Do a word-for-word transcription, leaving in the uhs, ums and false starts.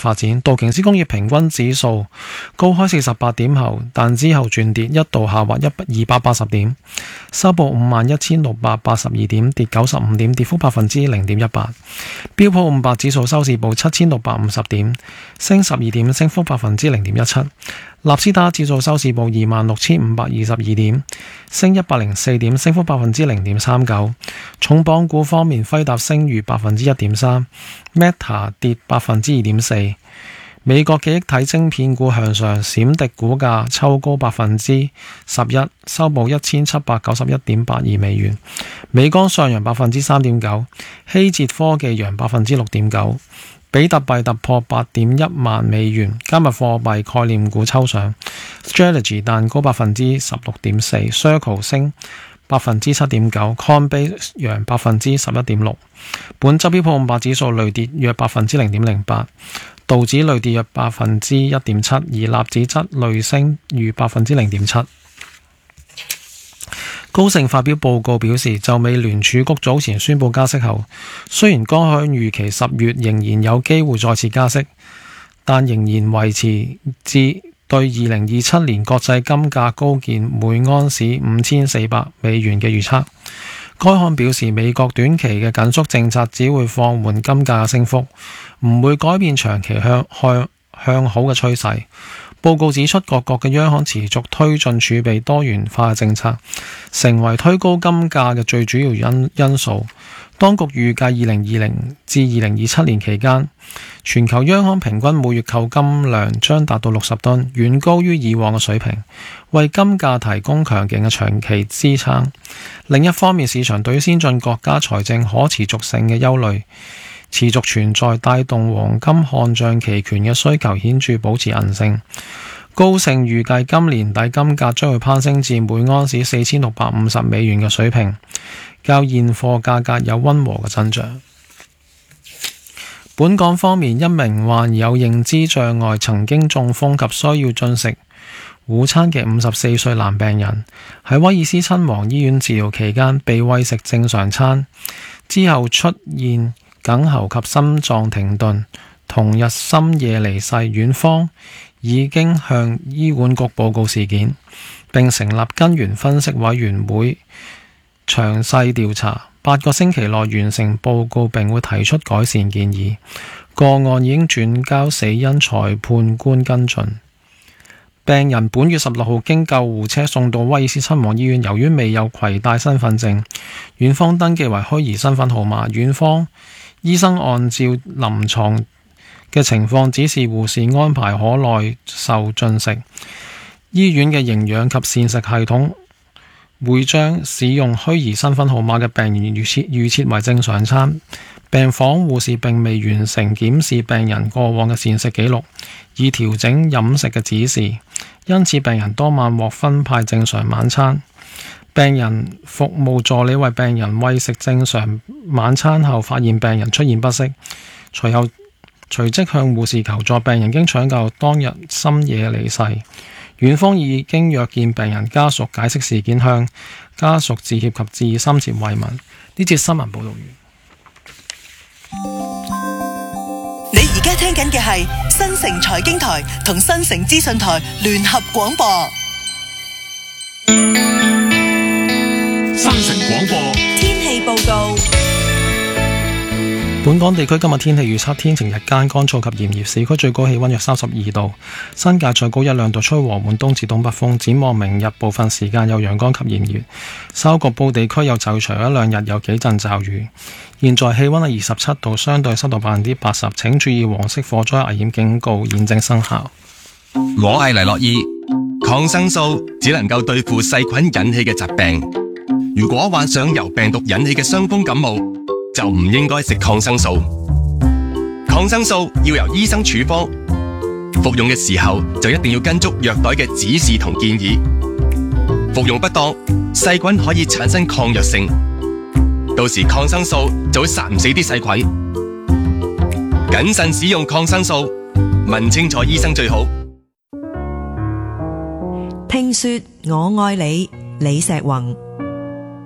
發展，道瓊斯工業平均指數高開四十八點後，但之後轉跌，一度下滑一二百八十點，收報五萬一千六百八十二點，跌九十五點，跌幅百分之零點一八。標普五百指數收市報七千六百五十點，升十二點，升幅百分之零點一七。納斯達克指數收市報二萬六千五百二十二點，升一百零四點，升幅百分之零點三九。重磅股方面，輝達升逾百分之一點三 ，Meta 跌百分之二點四。美國記憶體晶片股向上，閃迪股價抽高百分之十一，收報一千七百九十一點八二美元。美光上揚百分之三點九，希捷科技揚百分之六點九。比特幣突破八點一萬美元，加密貨幣概念股抽上 ，Strategy 彈高百分之十六點四 ，Circle 升百分之七點九 ，Coinbase 揚百分之十一點六。本周標普五百指數累跌約百分之零點零八，道指累跌約百分之一點七，而納指則累升逾百分之零點七。高盛發表報告表示，就美聯儲局早前宣布加息後，雖然該行預期十月仍然有機會再次加息，但仍然維持至對二零二七年國際金價高見每盎司五千四百美元嘅預測。該行表示，美國短期嘅緊縮政策只會放緩金價嘅升幅，唔會改變長期向向向好嘅趨勢。報告指出，各國嘅央行持續推進儲備多元化嘅政策，成為推高金價嘅最主要因因素。當局預計二零二零至二零二七年期間，全球央行平均每月購金量將達到六十噸，遠高於以往嘅水平，為金價提供強勁嘅長期支撐。另一方面，市場對於先進國家財政可持續性嘅憂慮持續存在，帶動黃金看漲期權嘅需求顯著保持韌性。高盛預計今年底金價將會攀升至每盎司四千六百五十美元嘅水平，較現貨價格有溫和嘅增長。本港方面，一名患有認知障礙、曾經中風及需要進食午餐嘅五十四歲男病人，喺威爾斯親王醫院治療期間被餵食正常餐，之後出現頸喉及心臟停頓，同日深夜離世。院方已經向醫管局報告事件，並成立根源分析委員會詳細調查，八個星期內完成報告，並會提出改善建議。個案已經轉交死因裁判官跟進。病人本月十六號經救護車送到威爾斯親王醫院，由於未有攜帶身份證，院方登記為虛擬身份號碼。院方醫生按照臨床嘅情況指示護士安排可耐受進食。醫院嘅營養及膳食系統會將使用虛擬身份號碼嘅病人預設預設為正常餐。病房護士並未完成檢視病人過往嘅膳食記錄，以調整飲食嘅指示，因此病人當晚獲分派正常晚餐。病人服務助理為病人餵食正常晚餐後，發現病人出現不適，隨後隨即向護士求助。病人經搶救當日深夜離世。院方已經約見病人家屬解釋事件，向家屬致歉及致以深切慰問。呢節新聞報道完。 你而家聽緊嘅係新城財經台同新城資訊台聯合廣播。 新城廣播天氣報告。 本港地區今日天氣預測：天晴日間乾燥及炎熱，市區最高氣溫約三十二度，新界再高一兩度，吹和緩東至東北風。展望明日部分時間有陽光及炎熱，稍局部地區有驟長一兩日有幾陣驟雨。現在氣溫係二十七度，相對濕度百分之八十，請注意黃色火災危險警告現正生效。 我係黎樂意，抗生素只能夠對付細菌引起嘅疾病。如果患上由病毒引起嘅傷風感冒，就唔應該食抗生素。抗生素要由醫生處方，服用嘅時候就一定要跟足藥袋嘅指示同建議。服用不當，細菌可以產生抗藥性，到時抗生素就會殺唔死啲細菌。謹慎使用抗生素，問清楚醫生最好。 聽說我愛你，李石宏。